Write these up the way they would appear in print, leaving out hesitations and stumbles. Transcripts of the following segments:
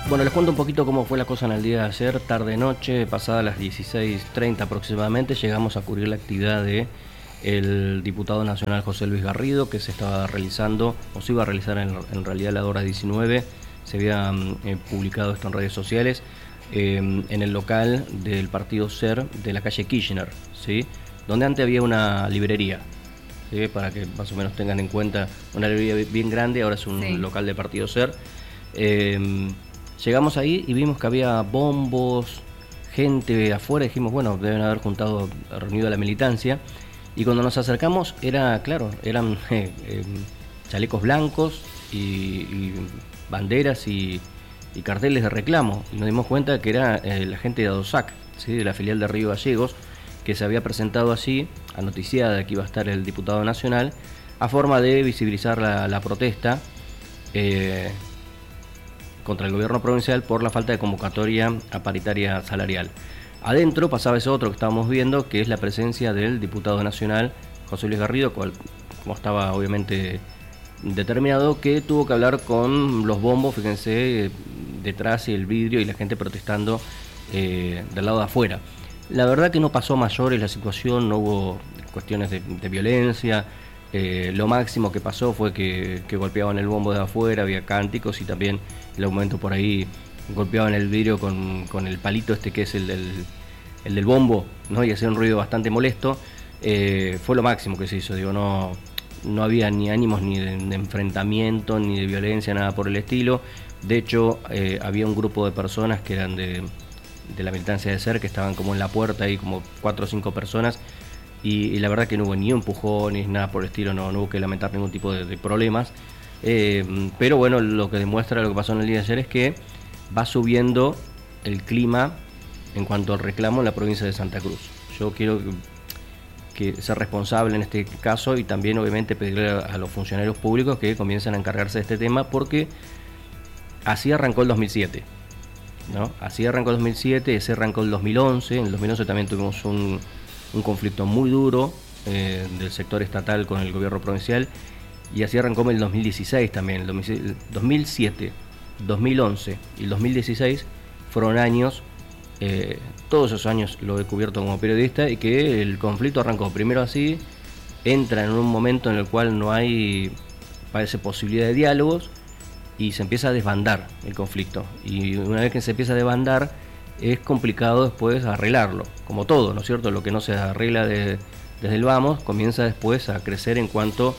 Bueno, les cuento un poquito cómo fue la cosa en el día de ayer, tarde-noche, pasadas las 16:30 aproximadamente, llegamos a cubrir la actividad de el diputado nacional José Luis Garrido, que se estaba realizando, o se iba a realizar en realidad a la hora 19, se había publicado esto en redes sociales, en el local del partido SER de la calle Kirchner, ¿sí? Donde antes había una librería, ¿sí? Para que más o menos tengan en cuenta, una librería bien grande, ahora es un local de partido SER. Llegamos ahí y vimos que había bombos, gente afuera, dijimos, bueno, deben haber reunido a la militancia. Y cuando nos acercamos, eran chalecos blancos y banderas y carteles de reclamo. Y nos dimos cuenta que era la gente de ADOSAC, ¿sí? De la filial de Río Gallegos, que se había presentado allí, anoticiada de que iba a estar el diputado nacional, a forma de visibilizar la protesta contra el gobierno provincial por la falta de convocatoria a paritaria salarial. Adentro pasaba eso otro que estábamos viendo, que es la presencia del diputado nacional José Luis Garrido, como estaba obviamente determinado, que tuvo que hablar con los bombos, fíjense, detrás y el vidrio y la gente protestando del lado de afuera. La verdad que no pasó mayores la situación, no hubo cuestiones de violencia. Lo máximo que pasó fue que golpeaban el bombo de afuera, había cánticos y también en algún momento por ahí golpeaban el vidrio con el palito este que es el del bombo, ¿no? Y hacía un ruido bastante molesto. Fue lo máximo que se hizo, digo, no había ni ánimos ni de enfrentamiento, ni de violencia, nada por el estilo. De hecho, había un grupo de personas que eran de la militancia de SER, que estaban como en la puerta ahí, como 4 o 5 personas. Y la verdad que no hubo ni empujones, nada por el estilo, no hubo que lamentar ningún tipo de problemas. Pero bueno, lo que demuestra lo que pasó en el día de ayer es que va subiendo el clima en cuanto al reclamo en la provincia de Santa Cruz. Yo quiero que ser responsable en este caso y también obviamente pedirle a los funcionarios públicos que comiencen a encargarse de este tema, porque así arrancó el 2007, ¿no? Así arrancó el 2007, ese arrancó el 2011. En el 2011 también tuvimos un conflicto muy duro del sector estatal con el gobierno provincial, y así arrancó en el 2016 también. El 2007, 2011 y el 2016 fueron años, todos esos años lo he cubierto como periodista, y que el conflicto arrancó primero así, entra en un momento en el cual no hay, parece, posibilidad de diálogos, y se empieza a desbandar el conflicto, y una vez que se empieza a desbandar es complicado después arreglarlo, como todo, ¿no es cierto? Lo que no se arregla desde el vamos, comienza después a crecer en cuanto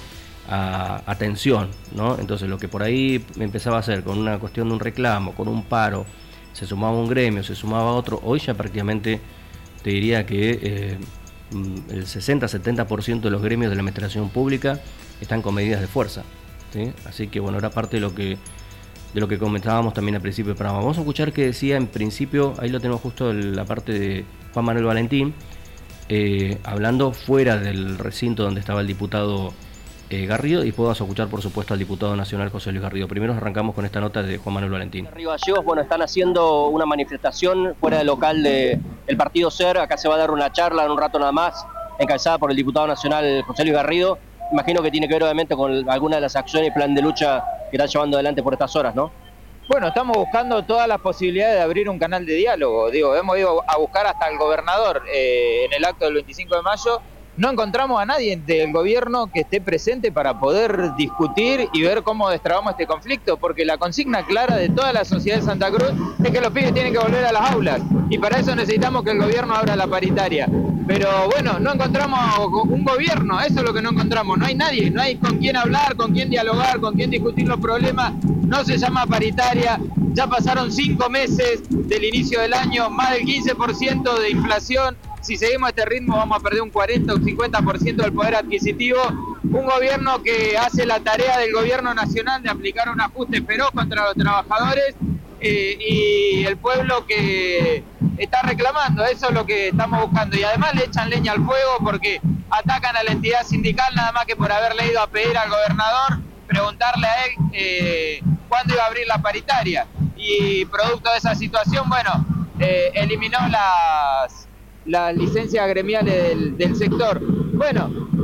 a tensión, ¿no? Entonces lo que por ahí empezaba a hacer con una cuestión de un reclamo, con un paro, se sumaba un gremio, se sumaba otro, hoy ya prácticamente te diría que el 60-70% de los gremios de la administración pública están con medidas de fuerza, ¿sí? Así que bueno, era parte de lo que comentábamos también al principio del programa. Vamos a escuchar qué decía en principio, ahí lo tenemos justo en la parte de Juan Manuel Valentín, hablando fuera del recinto donde estaba el diputado Garrido, y podemos escuchar por supuesto al diputado nacional José Luis Garrido. Primero arrancamos con esta nota de Juan Manuel Valentín. Río Gallegos, bueno, están haciendo una manifestación fuera del local del partido SER. Acá se va a dar una charla en un rato nada más, encabezada por el diputado nacional José Luis Garrido. Imagino que tiene que ver obviamente con alguna de las acciones y plan de lucha que están llevando adelante por estas horas, ¿no? Bueno, estamos buscando todas las posibilidades de abrir un canal de diálogo. Digo, hemos ido a buscar hasta el gobernador en el acto del 25 de mayo. No encontramos a nadie del gobierno que esté presente para poder discutir y ver cómo destrabamos este conflicto, porque la consigna clara de toda la sociedad de Santa Cruz es que los pibes tienen que volver a las aulas, y para eso necesitamos que el gobierno abra la paritaria. Pero bueno, no encontramos un gobierno, eso es lo que no encontramos, no hay nadie, no hay con quién hablar, con quién dialogar, con quién discutir los problemas, no se llama paritaria. Ya pasaron 5 meses del inicio del año, más del 15% de inflación. Si seguimos a este ritmo vamos a perder un 40 o un 50% del poder adquisitivo. Un gobierno que hace la tarea del gobierno nacional de aplicar un ajuste feroz contra los trabajadores y el pueblo que está reclamando. Eso es lo que estamos buscando. Y además le echan leña al fuego porque atacan a la entidad sindical nada más que por haberle ido a pedir al gobernador, preguntarle a él cuándo iba a abrir la paritaria. Y producto de esa situación, bueno, eliminó las licencias gremiales del sector. Bueno,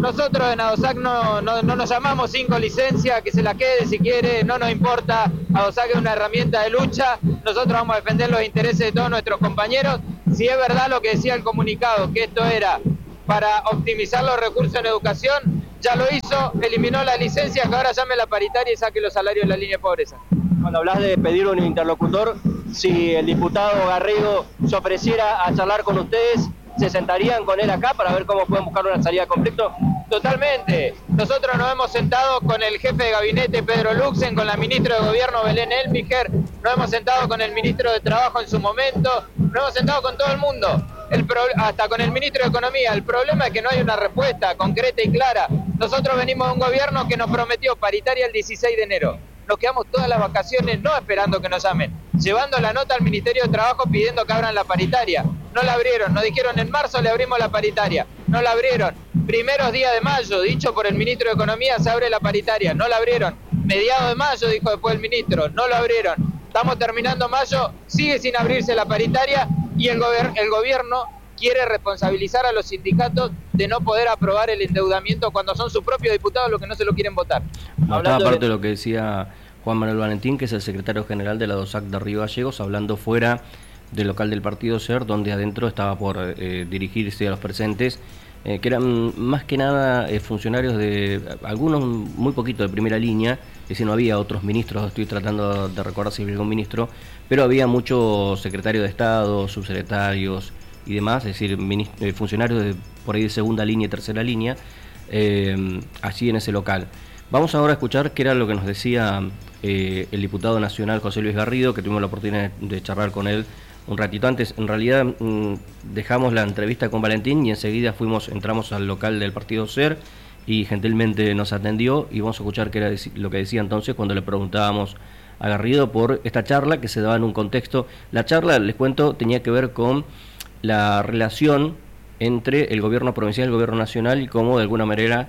Nosotros en ADOSAC no nos llamamos 5 licencias, que se la quede si quiere, no nos importa. ADOSAC es una herramienta de lucha, nosotros vamos a defender los intereses de todos nuestros compañeros. Si es verdad lo que decía el comunicado, que esto era para optimizar los recursos en educación, ya lo hizo, eliminó la licencia, que ahora llame la paritaria y saque los salarios de la línea de pobreza. Cuando hablas de pedir un interlocutor, si el diputado Garrido se ofreciera a charlar con ustedes, ¿se sentarían con él acá para ver cómo pueden buscar una salida de conflicto? Totalmente. Nosotros nos hemos sentado con el jefe de gabinete Pedro Luxen, con la ministra de Gobierno Belén Elmiger, nos hemos sentado con el ministro de Trabajo en su momento, nos hemos sentado con todo el mundo, hasta con el ministro de Economía. El problema es que no hay una respuesta concreta y clara. Nosotros venimos de un gobierno que nos prometió paritaria el 16 de enero. Nos quedamos todas las vacaciones no esperando que nos llamen, llevando la nota al Ministerio de Trabajo pidiendo que abran la paritaria. No la abrieron, nos dijeron en marzo le abrimos la paritaria, no la abrieron. Primeros días de mayo, dicho por el ministro de Economía, se abre la paritaria, no la abrieron. Mediados de mayo, dijo después el ministro, no lo abrieron. Estamos terminando mayo, sigue sin abrirse la paritaria y el gobierno quiere responsabilizar a los sindicatos de no poder aprobar el endeudamiento cuando son sus propios diputados los que no se lo quieren votar. Notaba aparte de lo que decía Juan Manuel Valentín, que es el secretario general de la ADOSAC de Río Gallegos, hablando fuera del local del partido SER, donde adentro estaba por dirigirse a los presentes, que eran más que nada funcionarios de algunos muy poquito de primera línea, es decir, no había otros ministros, estoy tratando de recordar si había algún ministro, pero había muchos secretarios de Estado, subsecretarios y demás, es decir, funcionarios de por ahí de segunda línea y tercera línea, allí en ese local. Vamos ahora a escuchar qué era lo que nos decía el diputado nacional José Luis Garrido, que tuvimos la oportunidad de charlar con él un ratito antes. En realidad dejamos la entrevista con Valentín y enseguida entramos al local del partido SER y gentilmente nos atendió, y vamos a escuchar qué era lo que decía entonces cuando le preguntábamos a Garrido por esta charla que se daba en un contexto. La charla, les cuento, tenía que ver con la relación entre el gobierno provincial y el gobierno nacional y cómo de alguna manera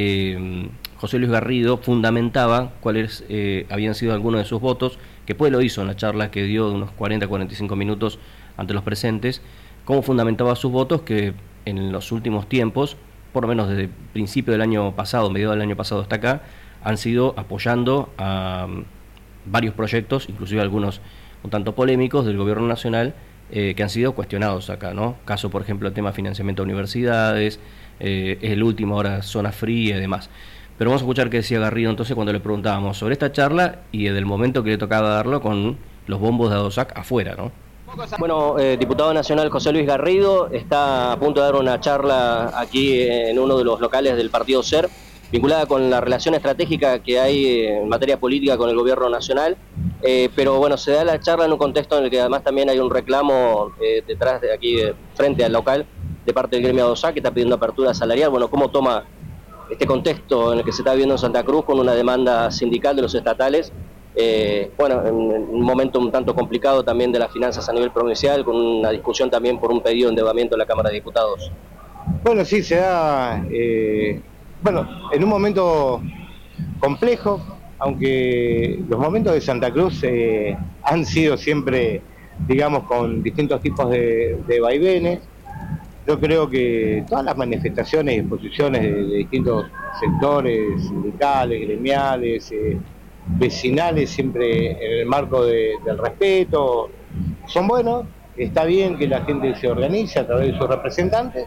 José Luis Garrido fundamentaba cuáles habían sido algunos de sus votos, que después lo hizo en la charla que dio de unos 40-45 minutos ante los presentes, cómo fundamentaba sus votos que en los últimos tiempos, por lo menos desde el principio del año pasado, mediados del año pasado hasta acá, han sido apoyando a varios proyectos, inclusive algunos un tanto polémicos del gobierno nacional, que han sido cuestionados acá, ¿no? Caso, por ejemplo, el tema de financiamiento de universidades, es el último ahora, zona fría y demás. Pero vamos a escuchar qué decía Garrido entonces cuando le preguntábamos sobre esta charla y del momento que le tocaba darlo con los bombos de ADOSAC afuera, ¿no? Bueno, diputado nacional José Luis Garrido está a punto de dar una charla aquí en uno de los locales del partido SER, vinculada con la relación estratégica que hay en materia política con el gobierno nacional, pero bueno, se da la charla en un contexto en el que además también hay un reclamo detrás de aquí, frente al local, de parte del gremio ADOSAC, que está pidiendo apertura salarial. Bueno, ¿cómo toma este contexto en el que se está viviendo en Santa Cruz con una demanda sindical de los estatales? Bueno, en un momento un tanto complicado también de las finanzas a nivel provincial, con una discusión también por un pedido de endeudamiento en la Cámara de Diputados. Bueno, sí, se da, bueno, en un momento complejo, aunque los momentos de Santa Cruz han sido siempre, digamos, con distintos tipos de vaivenes. Yo creo que todas las manifestaciones y exposiciones de distintos sectores, sindicales, gremiales, vecinales, siempre en el marco del respeto, son buenos. Está bien que la gente se organice a través de sus representantes.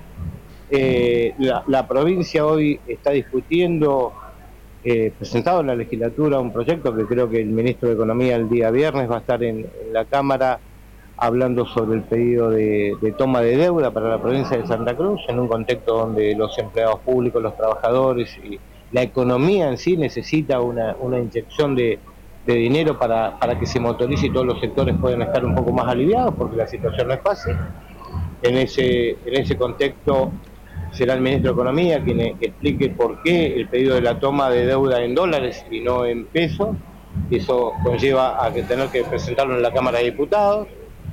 La provincia hoy está discutiendo, presentado en la legislatura, un proyecto que creo que el ministro de Economía el día viernes va a estar en la Cámara hablando sobre el pedido de toma de deuda para la provincia de Santa Cruz, en un contexto donde los empleados públicos, los trabajadores y la economía en sí necesita una inyección de dinero para que se motorice y todos los sectores puedan estar un poco más aliviados, porque la situación no es fácil. En ese contexto será el ministro de Economía quien explique por qué el pedido de la toma de deuda en dólares y no en pesos. Eso conlleva a tener que presentarlo en la Cámara de Diputados.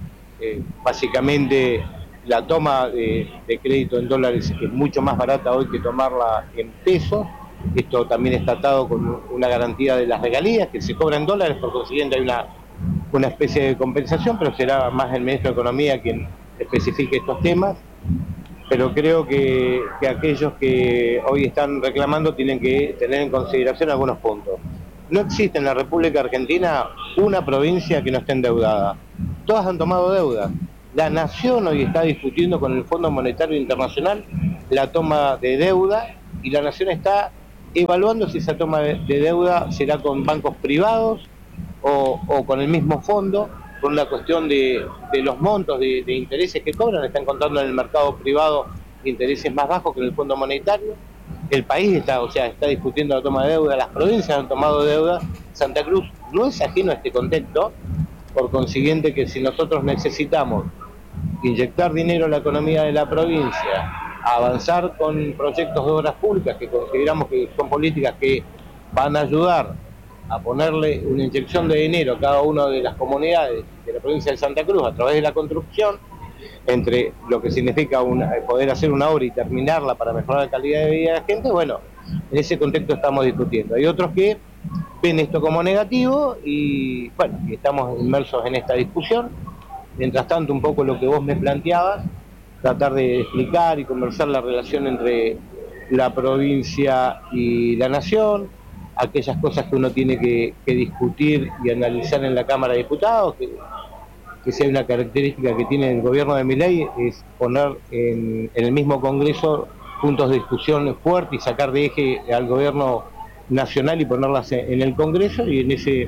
Básicamente la toma de crédito en dólares es mucho más barata hoy que tomarla en pesos. Esto también está atado con una garantía de las regalías que se cobran en dólares, por consiguiente hay una especie de compensación, pero será más el ministro de Economía quien especifique estos temas. pero creo que aquellos que hoy están reclamando tienen que tener en consideración algunos puntos. No existe en la República Argentina una provincia que no esté endeudada. Todas han tomado deuda. La Nación hoy está discutiendo con el Fondo Monetario Internacional la toma de deuda y la Nación está evaluando si esa toma de deuda será con bancos privados o con el mismo fondo, por una cuestión de los montos de intereses que cobran. Están encontrando en el mercado privado intereses más bajos que en el Fondo Monetario. El país está discutiendo la toma de deuda, las provincias han tomado deuda. Santa Cruz no es ajeno a este contexto, por consiguiente que si nosotros necesitamos inyectar dinero a la economía de la provincia, avanzar con proyectos de obras públicas que consideramos que son políticas que van a ayudar a ponerle una inyección de dinero a cada una de las comunidades de la provincia de Santa Cruz a través de la construcción, entre lo que significa poder hacer una obra y terminarla para mejorar la calidad de vida de la gente, bueno, en ese contexto estamos discutiendo. Hay otros que ven esto como negativo y bueno, y estamos inmersos en esta discusión. Mientras tanto, un poco lo que vos me planteabas, tratar de explicar y conversar la relación entre la provincia y la nación, aquellas cosas que uno tiene que discutir y analizar en la Cámara de Diputados, que si hay una característica que tiene el gobierno de Milei es poner en el mismo Congreso puntos de discusión fuertes y sacar de eje al gobierno nacional y ponerlas en el Congreso, y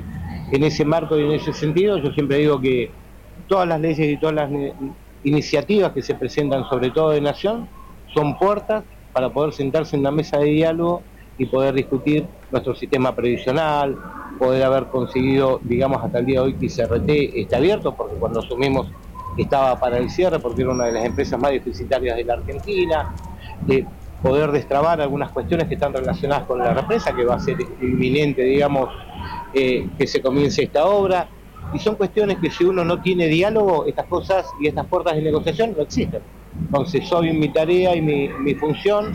en ese marco y en ese sentido yo siempre digo que todas las leyes y todas las iniciativas que se presentan, sobre todo de nación, son puertas para poder sentarse en la mesa de diálogo y poder discutir nuestro sistema previsional, poder haber conseguido, digamos, hasta el día de hoy que CRT esté abierto, porque cuando asumimos estaba para el cierre, porque era una de las empresas más deficitarias de la Argentina, poder destrabar algunas cuestiones que están relacionadas con la represa, que va a ser inminente, digamos, que se comience esta obra, y son cuestiones que si uno no tiene diálogo, estas cosas y estas puertas de negociación no existen. Entonces hoy mi tarea y mi función,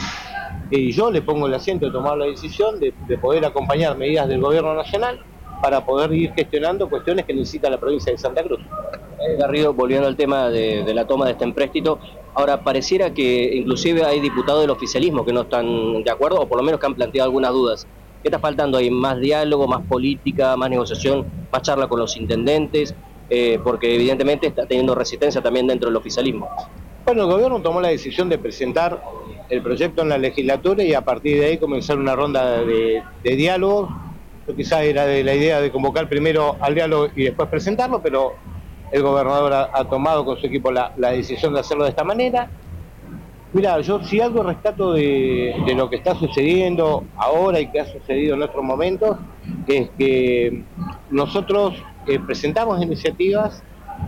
y yo le pongo el acento de tomar la decisión de poder acompañar medidas del gobierno nacional para poder ir gestionando cuestiones que necesita la provincia de Santa Cruz. Garrido, volviendo al tema de la toma de este empréstito, ahora pareciera que inclusive hay diputados del oficialismo que no están de acuerdo, o por lo menos que han planteado algunas dudas. ¿Qué está faltando ahí? ¿Más diálogo, más política, más negociación, más charla con los intendentes? Porque evidentemente está teniendo resistencia también dentro del oficialismo. Bueno, el gobierno tomó la decisión de presentar el proyecto en la legislatura y a partir de ahí comenzar una ronda de diálogos. Yo quizás era de la idea de convocar primero al diálogo y después presentarlo, pero el gobernador ha tomado con su equipo la decisión de hacerlo de esta manera. Mira, yo si algo rescato de lo que está sucediendo ahora y que ha sucedido en otros momentos, es que nosotros presentamos iniciativas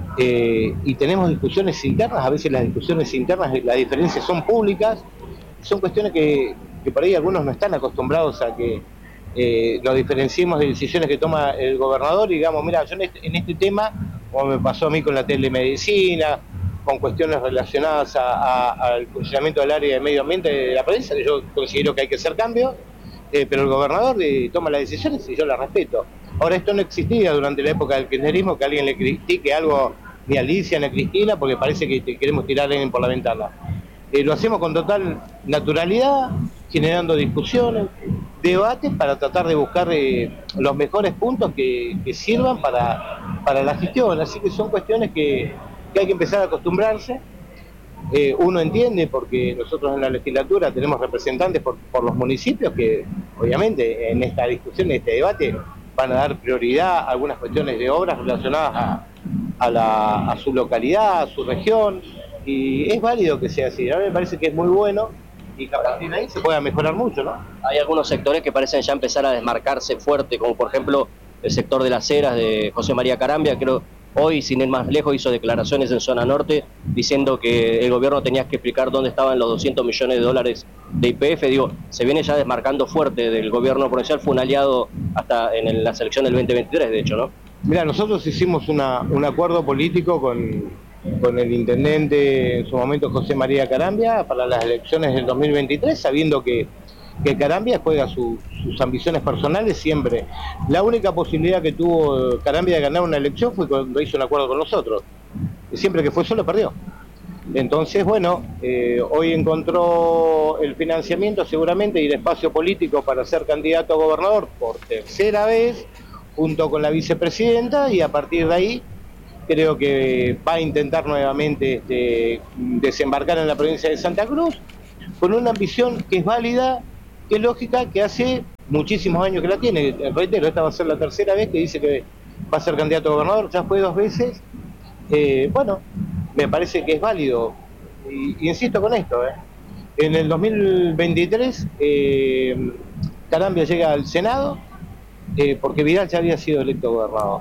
y tenemos discusiones internas. A veces las discusiones internas, las diferencias son públicas, son cuestiones que por ahí algunos no están acostumbrados a que lo diferenciemos de decisiones que toma el gobernador y digamos, mira, yo en este tema, como me pasó a mí con la telemedicina, con cuestiones relacionadas al funcionamiento del área de medio ambiente de la provincia, que yo considero que hay que hacer cambios, pero el gobernador toma las decisiones y yo las respeto. Ahora, esto no existía durante la época del kirchnerismo, que alguien le critique algo ni a Alicia ni a Cristina porque parece que queremos tirar a alguien por la ventana. Lo hacemos con total naturalidad, generando discusiones, debates para tratar de buscar los mejores puntos que sirvan para la gestión. Así que son cuestiones que hay que empezar a acostumbrarse. Uno entiende porque nosotros en la legislatura tenemos representantes por los municipios que obviamente en esta discusión, en este debate, van a dar prioridad a algunas cuestiones de obras relacionadas a su localidad, a su región, y es válido que sea así. A mí me parece que es muy bueno y que a partir de ahí se pueda mejorar mucho, ¿no? Hay algunos sectores que parecen ya empezar a desmarcarse fuerte, como por ejemplo el sector de las Heras de José María Carambia. Creo hoy, sin ir más lejos, hizo declaraciones en Zona Norte diciendo que el gobierno tenía que explicar dónde estaban los 200 millones de dólares de YPF. Digo, se viene ya desmarcando fuerte del gobierno provincial, fue un aliado hasta en la selección del 2023, de hecho, ¿no? Mira, nosotros hicimos un acuerdo político con el intendente en su momento José María Carambia para las elecciones del 2023, sabiendo que Carambia juega sus ambiciones personales siempre. La única posibilidad que tuvo Carambia de ganar una elección fue cuando hizo un acuerdo con nosotros. Y siempre que fue solo perdió. Entonces, bueno, hoy encontró el financiamiento seguramente y el espacio político para ser candidato a gobernador por tercera vez, junto con la vicepresidenta, y a partir de ahí creo que va a intentar nuevamente desembarcar en la provincia de Santa Cruz, con una ambición que es válida, que es lógica, que hace muchísimos años que la tiene. Reitero, esta va a ser la tercera vez que dice que va a ser candidato a gobernador, ya fue 2 veces. Bueno, me parece que es válido. Y insisto con esto, en el 2023 Carambia llega al Senado porque Vidal ya había sido electo gobernador.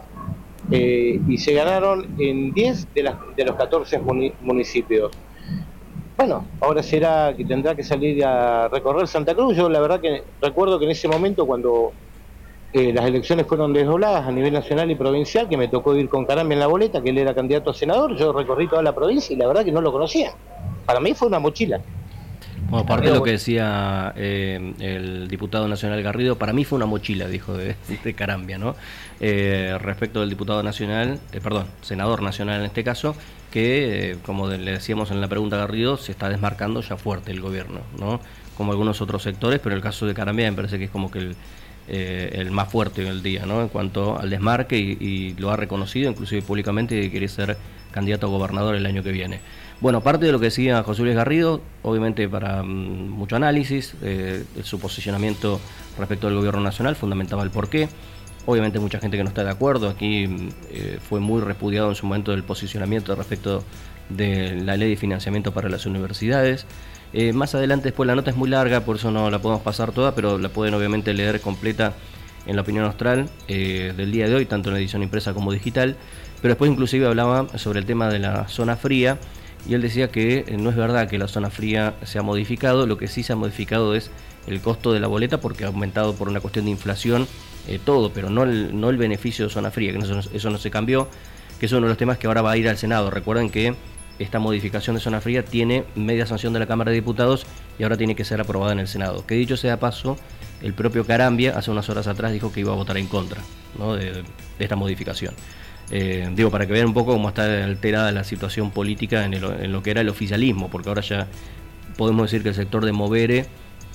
Y se ganaron en 10 de los 14 municipios. Bueno, ahora será que tendrá que salir a recorrer Santa Cruz. Yo la verdad que recuerdo que en ese momento, cuando las elecciones fueron desdobladas a nivel nacional y provincial, que me tocó ir con Carambia en la boleta, que él era candidato a senador, yo recorrí toda la provincia y la verdad que no lo conocía. Para mí fue una mochila. Bueno, aparte de lo que decía el diputado nacional Garrido, para mí fue una mochila, dijo de Carambia, ¿no? Respecto del diputado nacional, senador nacional en este caso, que, como le decíamos en la pregunta a Garrido, se está desmarcando ya fuerte el gobierno, ¿no? Como algunos otros sectores, pero el caso de Carambia me parece que es como que el más fuerte del día, ¿no? En cuanto al desmarque, y lo ha reconocido inclusive públicamente, que quiere ser candidato a gobernador el año que viene. Bueno, aparte de lo que decía José Luis Garrido, obviamente para mucho análisis, su posicionamiento respecto al gobierno nacional fundamentaba el porqué. Obviamente mucha gente que no está de acuerdo, aquí fue muy repudiado en su momento el posicionamiento respecto de la ley de financiamiento para las universidades. Más adelante, después la nota es muy larga, por eso no la podemos pasar toda, pero la pueden obviamente leer completa en la Opinión Austral del día de hoy, tanto en la edición impresa como digital. Pero después inclusive hablaba sobre el tema de la zona fría, y él decía que no es verdad que la zona fría se ha modificado, lo que sí se ha modificado es el costo de la boleta, porque ha aumentado por una cuestión de inflación todo, pero no el beneficio de zona fría, que eso no se cambió, que es uno de los temas que ahora va a ir al Senado. Recuerden que esta modificación de zona fría tiene media sanción de la Cámara de Diputados y ahora tiene que ser aprobada en el Senado. Que dicho sea paso, el propio Carambia hace unas horas atrás dijo que iba a votar en contra, ¿no? de esta modificación. Para que vean un poco cómo está alterada la situación política en lo que era el oficialismo, porque ahora ya podemos decir que el sector de Movere,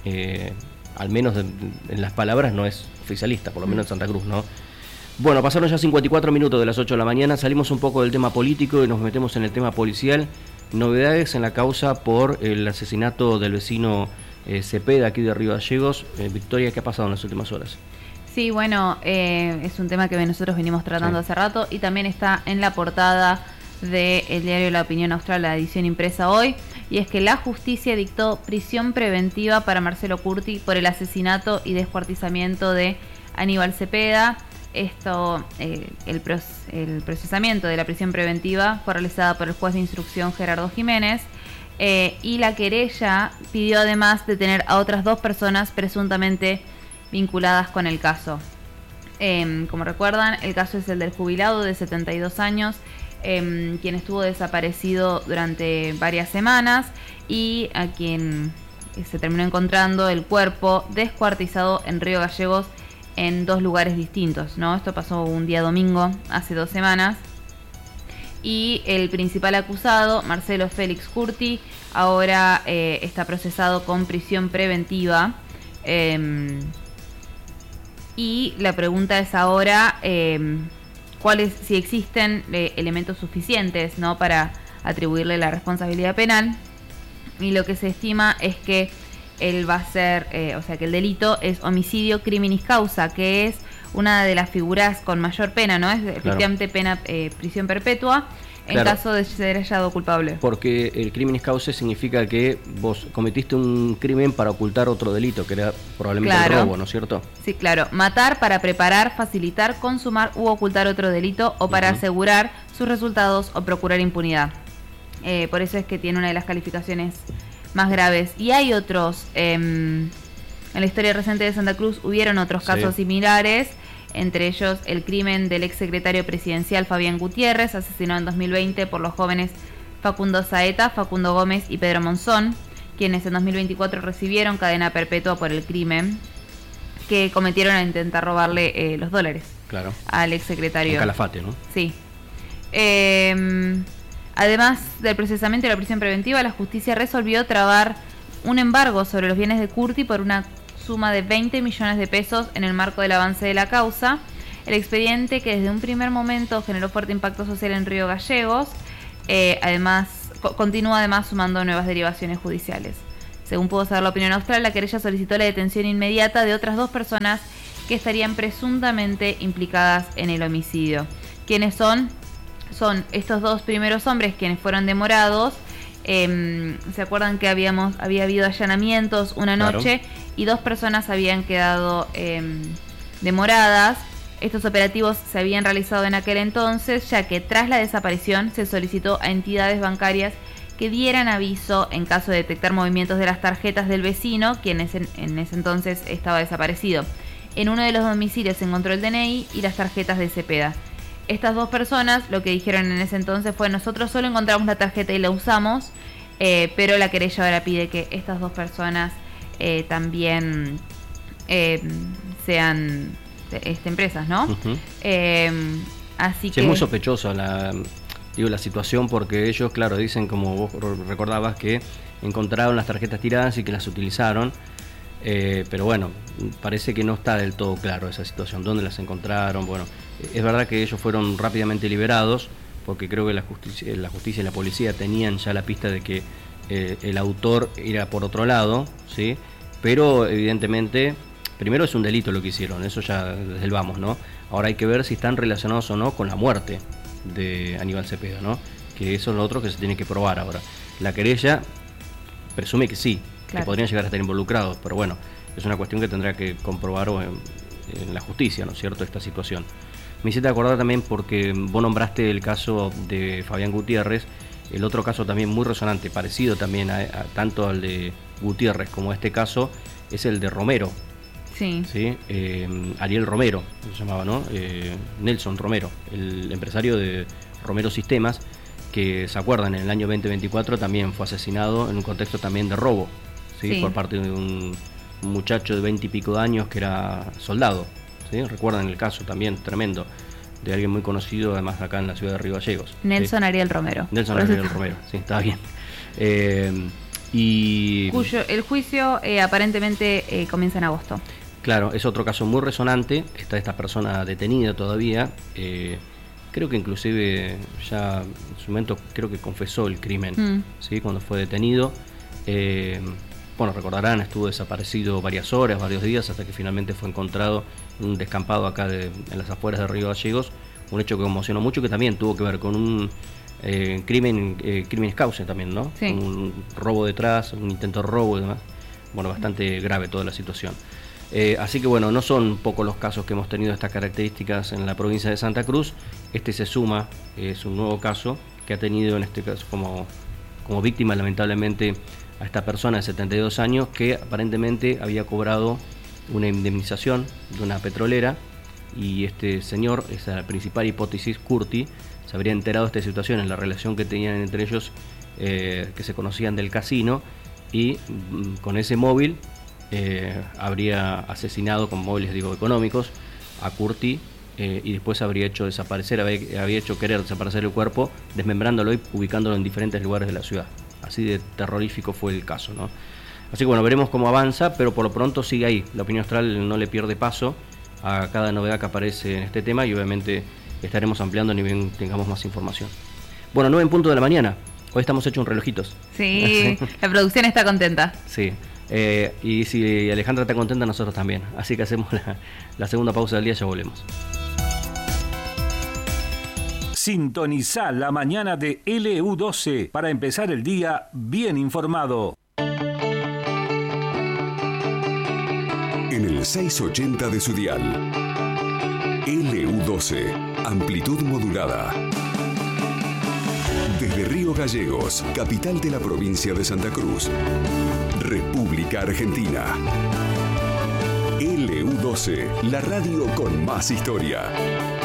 al menos en las palabras, no es oficialista, por lo menos en Santa Cruz, ¿no? Bueno, pasaron ya 54 minutos de las 8 de la mañana, salimos un poco del tema político y nos metemos en el tema policial. Novedades en la causa por el asesinato del vecino Cepeda, aquí de Río Gallegos. Victoria, ¿qué ha pasado en las últimas horas? Sí, bueno, es un tema que nosotros venimos tratando hace rato, y también está en la portada del diario La Opinión Austral, la edición impresa hoy, y es que la justicia dictó prisión preventiva para Marcelo Curti por el asesinato y descuartizamiento de Aníbal Cepeda. Esto, el procesamiento de la prisión preventiva fue realizada por el juez de instrucción Gerardo Jiménez, y la querella pidió además detener a otras 2 personas presuntamente vinculadas con el caso. Como recuerdan, el caso es el del jubilado de 72 años, quien estuvo desaparecido durante varias semanas y a quien se terminó encontrando el cuerpo descuartizado en Río Gallegos en 2 lugares distintos, ¿no? Esto pasó un día domingo, hace 2 semanas. Y el principal acusado, Marcelo Félix Curti, ahora está procesado con prisión preventiva. Y la pregunta es ahora si existen elementos suficientes, ¿no?, para atribuirle la responsabilidad penal. Y lo que se estima es que él va a ser, que el delito es homicidio criminis causa, que es una de las figuras con mayor pena, ¿no? Es efectivamente pena prisión perpetua en caso de ser hallado culpable. Porque el criminis causa significa que vos cometiste un crimen para ocultar otro delito, que era probablemente el robo, ¿no es cierto? Sí, claro. Matar para preparar, facilitar, consumar u ocultar otro delito, o para asegurar sus resultados o procurar impunidad. Por eso es que tiene una de las calificaciones más graves. Y hay otros, en la historia reciente de Santa Cruz hubieron otros casos similares, entre ellos el crimen del exsecretario presidencial Fabián Gutiérrez, asesinado en 2020 por los jóvenes Facundo Saeta, Facundo Gómez y Pedro Monzón, quienes en 2024 recibieron cadena perpetua por el crimen que cometieron al intentar robarle los dólares al exsecretario. En Calafate, ¿no? Sí. Además del procesamiento y la prisión preventiva, la justicia resolvió trabar un embargo sobre los bienes de Curti por una suma de 20 millones de pesos en el marco del avance de la causa. El expediente, que desde un primer momento generó fuerte impacto social en Río Gallegos, continúa además sumando nuevas derivaciones judiciales. Según pudo saber La Opinión Austral, la querella solicitó la detención inmediata de otras 2 personas que estarían presuntamente implicadas en el homicidio. ¿Quiénes son? Son estos 2 primeros hombres quienes fueron demorados. ¿Se acuerdan que había habido allanamientos una noche? Claro. Y 2 personas habían quedado demoradas. Estos operativos se habían realizado en aquel entonces, ya que tras la desaparición se solicitó a entidades bancarias que dieran aviso en caso de detectar movimientos de las tarjetas del vecino, quien en ese entonces estaba desaparecido. En uno de los domicilios se encontró el DNI y las tarjetas de Cepeda. Estas 2 personas lo que dijeron en ese entonces fue: nosotros solo encontramos la tarjeta y la usamos, pero la querella ahora pide que estas 2 personas también sean empresas, ¿no? Uh-huh. Así sí, que es muy sospechosa la situación, porque ellos, claro, dicen, como vos recordabas, que encontraron las tarjetas tiradas y que las utilizaron, pero bueno, parece que no está del todo claro esa situación, dónde las encontraron. Bueno, es verdad que ellos fueron rápidamente liberados, porque creo que la justicia y la policía tenían ya la pista de que el autor era por otro lado, ¿sí? Pero evidentemente, primero es un delito lo que hicieron, eso ya desde el vamos, ¿no? Ahora hay que ver si están relacionados o no con la muerte de Aníbal Cepeda, ¿no? Que eso es lo otro que se tiene que probar ahora. La querella presume que sí, claro, que podrían llegar a estar involucrados, pero bueno, es una cuestión que tendrá que comprobar en la justicia, ¿no es cierto?, esta situación. Me hiciste acordar también, porque vos nombraste el caso de Fabián Gutiérrez, el otro caso también muy resonante, parecido también tanto al de Gutiérrez como a este caso, es el de Romero. Sí. ¿Sí? Ariel Romero, se llamaba, ¿no? Nelson Romero, el empresario de Romero Sistemas, que se acuerdan, en el año 2024 también fue asesinado en un contexto también de robo, ¿sí? Sí. Por parte de un muchacho de 20 y pico de años que era soldado, ¿sí? Recuerdan el caso también tremendo de alguien muy conocido, además acá en la ciudad de Río Gallegos. Nelson, ¿sí? Ariel Romero. Nelson Ariel Romero, sí, está bien. Cuyo el juicio aparentemente comienza en agosto. Claro, es otro caso muy resonante. Está esta persona detenida todavía. Creo que inclusive ya en su momento creo que confesó el crimen, ¿sí? Cuando fue detenido. Bueno, recordarán, estuvo desaparecido varias horas, varios días, hasta que finalmente fue encontrado en un descampado acá en las afueras de Río Gallegos. Un hecho que conmocionó mucho, que también tuvo que ver con un crímenes causa también, ¿no? Sí. Un robo detrás, un intento de robo y demás. Bueno, bastante grave toda la situación. Así que bueno, no son pocos los casos que hemos tenido estas características en la provincia de Santa Cruz. Este se suma, es un nuevo caso que ha tenido en este caso como víctima, lamentablemente, a esta persona de 72 años que aparentemente había cobrado una indemnización de una petrolera, y este señor, esa es la principal hipótesis, Curti, se habría enterado de esta situación en la relación que tenían entre ellos, que se conocían del casino, y con ese móvil habría asesinado, con móviles económicos, a Curti, y después habría hecho desaparecer, había hecho querer desaparecer el cuerpo, desmembrándolo y ubicándolo en diferentes lugares de la ciudad. Así de terrorífico fue el caso, ¿no? Así que bueno, veremos cómo avanza, pero por lo pronto sigue ahí. La Opinión Austral no le pierde paso a cada novedad que aparece en este tema, y obviamente estaremos ampliando ni bien tengamos más información. Bueno, 9 en punto de la mañana. Hoy estamos hechos un relojitos. Sí, la producción está contenta. Sí. Y si Alejandra está contenta, nosotros también. Así que hacemos la segunda pausa del día, ya volvemos. Sintoniza la mañana de LU12 para empezar el día bien informado. En el 680 de su dial. LU12, amplitud modulada. Desde Río Gallegos, capital de la provincia de Santa Cruz, República Argentina. LU12, la radio con más historia.